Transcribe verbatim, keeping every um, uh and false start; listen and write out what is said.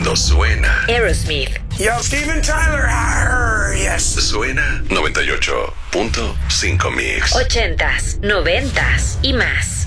cuando suena Aerosmith. Yo, Steven Tyler. Arr, yes. Suena noventa y ocho punto cinco Mix. Ochentas, noventas y más.